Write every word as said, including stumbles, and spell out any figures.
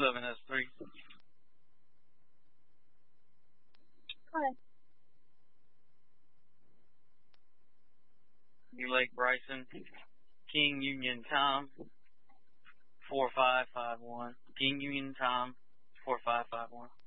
live in S three. Hi. New Lake Bryson. King Union Tom. four five five one. King Union Tom. four five five one.